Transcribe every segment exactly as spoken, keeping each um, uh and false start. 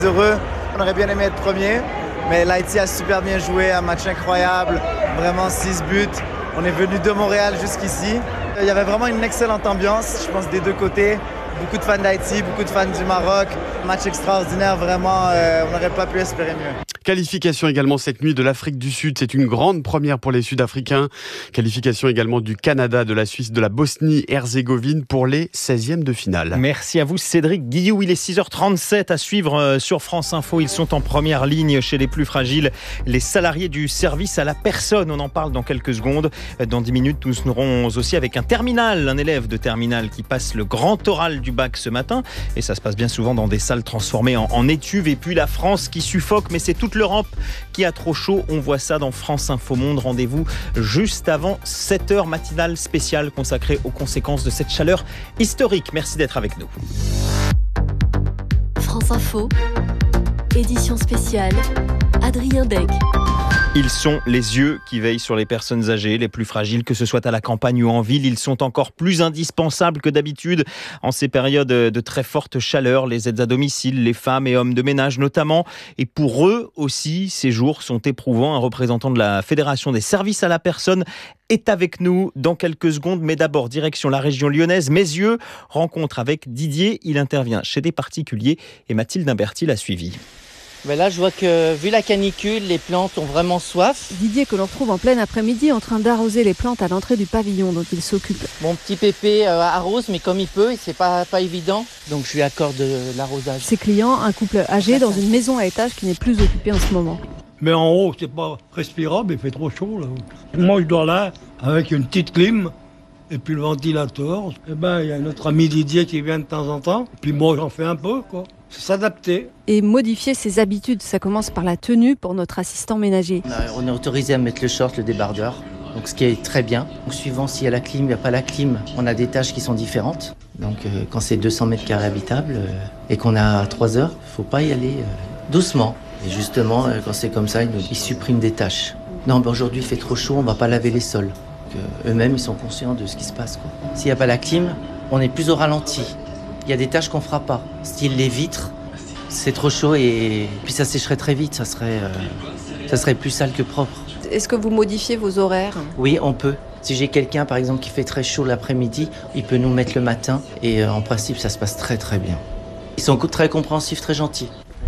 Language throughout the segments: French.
Heureux, on aurait bien aimé être premier, mais l'Haïti a super bien joué, un match incroyable, vraiment six buts. On est venu de Montréal jusqu'ici. Il y avait vraiment une excellente ambiance, je pense, des deux côtés. Beaucoup de fans d'Haïti, beaucoup de fans du Maroc. Match extraordinaire, vraiment, euh, on n'aurait pas pu espérer mieux. Qualification également cette nuit de l'Afrique du Sud, c'est une grande première pour les Sud-Africains. Qualification également du Canada, de la Suisse, de la Bosnie-Herzégovine pour les seizièmes de finale. Merci à vous Cédric Guillou, il est six heures trente-sept à suivre sur France Info. Ils sont en première ligne chez les plus fragiles, les salariés du service à la personne. On en parle dans quelques secondes. Dans dix minutes, nous serons aussi avec un terminal, un élève de terminale qui passe le grand oral du bac ce matin. Et ça se passe bien souvent dans des salles transformées en, en étuves. Et puis la France qui suffoque, mais c'est toute l'Europe qui a trop chaud. On voit ça dans France Info Monde. Rendez-vous juste avant sept heures, matinale spéciale consacrée aux conséquences de cette chaleur historique. Merci d'être avec nous. France Info, édition spéciale, Adrien Deg. Ils sont les yeux qui veillent sur les personnes âgées, les plus fragiles, que ce soit à la campagne ou en ville. Ils sont encore plus indispensables que d'habitude en ces périodes de très forte chaleur. Les aides à domicile, les femmes et hommes de ménage notamment. Et pour eux aussi, ces jours sont éprouvants. Un représentant de la Fédération des services à la personne est avec nous dans quelques secondes. Mais d'abord, direction la région lyonnaise. Mézieux, rencontre avec Didier. Il intervient chez des particuliers et Mathilde Imberti l'a suivi. Ben là, je vois que, vu la canicule, les plantes ont vraiment soif. Didier que l'on retrouve en plein après-midi en train d'arroser les plantes à l'entrée du pavillon dont il s'occupe. Mon petit pépé euh, arrose, mais comme il peut, c'est pas, pas évident. Donc je lui accorde de l'arrosage. Ses clients, un couple âgé dans une maison à étage qui n'est plus occupée en ce moment. Mais en haut, c'est pas respirable, il fait trop chaud là. Moi, je dors là avec une petite clim. Et puis le ventilateur. Et ben, il y a notre ami Didier qui vient de temps en temps. Puis moi, j'en fais un peu, quoi. C'est s'adapter. Et modifier ses habitudes, ça commence par la tenue pour notre assistant ménager. On est autorisé à mettre le short, le débardeur. Donc ce qui est très bien. Donc, suivant s'il y a la clim, il n'y a pas la clim, on a des tâches qui sont différentes. Donc euh, quand c'est deux cents mètres carrés habitables euh, et qu'on a trois heures, il ne faut pas y aller euh, doucement. Et justement, euh, quand c'est comme ça, ils, ils suppriment des tâches. Non, ben aujourd'hui il fait trop chaud, on ne va pas laver les sols. Eux-mêmes, ils sont conscients de ce qui se passe, quoi. S'il n'y a pas la clim, on est plus au ralenti. Il y a des tâches qu'on ne fera pas. Style les vitres, c'est trop chaud et puis ça sécherait très vite. Ça serait, euh... ça serait plus sale que propre. Est-ce que vous modifiez vos horaires ? Oui, on peut. Si j'ai quelqu'un, par exemple, qui fait très chaud l'après-midi, il peut nous mettre le matin et euh, en principe, ça se passe très très bien. Ils sont très compréhensifs, très gentils.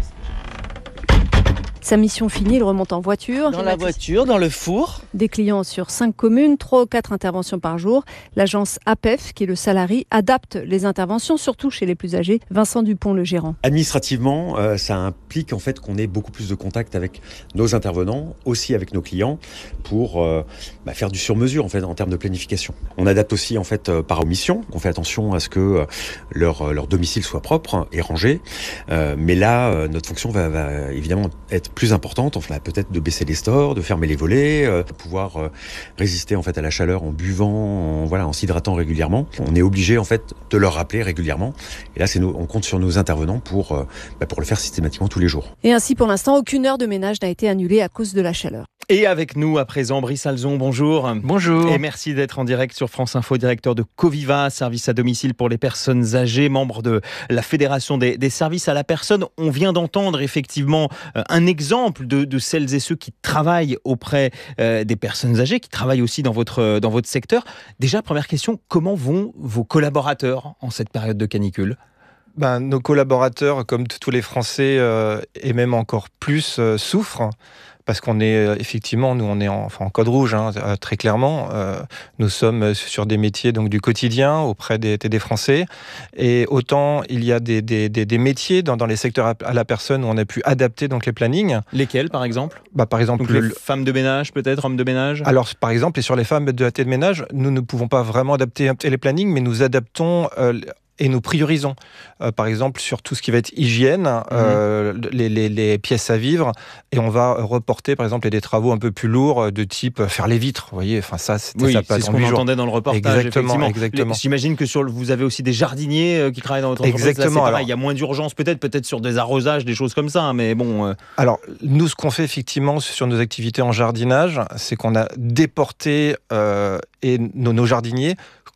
Sa mission finie, il remonte en voiture. Dans la voiture, dans le four. Des clients sur cinq communes, trois ou quatre interventions par jour. L'agence A P E F, qui est le salarié, adapte les interventions, surtout chez les plus âgés. Vincent Dupont, le gérant. Administrativement, euh, ça implique en fait qu'on ait beaucoup plus de contact avec nos intervenants, aussi avec nos clients, pour euh, bah, faire du sur-mesure en fait en termes de planification. On adapte aussi en fait euh, par omission. On fait attention à ce que euh, leur leur domicile soit propre et rangé. Euh, mais là, euh, notre fonction va, va évidemment être plus importante, enfin peut-être de baisser les stores, de fermer les volets, euh, de pouvoir euh, résister en fait à la chaleur en buvant, en, voilà, en s'hydratant régulièrement. On est obligé en fait de leur rappeler régulièrement. Et là, c'est nous, on compte sur nos intervenants pour euh, bah, pour le faire systématiquement tous les jours. Et ainsi, pour l'instant, aucune heure de ménage n'a été annulée à cause de la chaleur. Et avec nous à présent, Brice Alzon, bonjour. Bonjour. Et merci d'être en direct sur France Info, directeur de Coviva, service à domicile pour les personnes âgées, membre de la Fédération des, des services à la personne. On vient d'entendre effectivement un exemple de, de celles et ceux qui travaillent auprès euh, des personnes âgées, qui travaillent aussi dans votre, dans votre secteur. Déjà, première question, comment vont vos collaborateurs en cette période de canicule ? Ben, nos collaborateurs, comme tous les Français, euh, et même encore plus, euh, souffrent. Parce qu'on est, euh, effectivement, nous, on est en, enfin, en code rouge, hein, euh, très clairement. Euh, nous sommes sur des métiers donc, du quotidien auprès des, des Français. Et autant, il y a des, des, des, des métiers dans, dans les secteurs à la personne où on a pu adapter donc, les plannings. Lesquels, par exemple ? bah, Par exemple, donc, les le... femmes de ménage, peut-être, hommes de ménage ? Alors, par exemple, et sur les femmes de, de ménage, nous ne pouvons pas vraiment adapter les plannings, mais nous adaptons... Euh, et nous priorisons, euh, par exemple, sur tout ce qui va être hygiène, mmh. euh, les, les, les pièces à vivre, et on va reporter, par exemple, des travaux un peu plus lourds, de type faire les vitres, vous voyez, enfin ça, c'était oui, ça c'est ce qu'on entendait dans le reportage, exactement, effectivement. Exactement. Les, j'imagine que sur le, vous avez aussi des jardiniers qui travaillent dans votre entreprise, exactement. Là, Alors, il y a moins d'urgence peut-être, peut-être sur des arrosages, des choses comme ça, mais bon... Euh... Alors, nous, ce qu'on fait effectivement sur nos activités en jardinage, c'est qu'on a déporté euh, et nos, nos jardiniers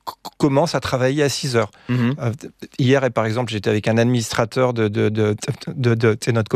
commence à travailler à six heures. Mmh. Euh, hier, par exemple, j'étais avec un administrateur de, de, de, de, de, de, de notre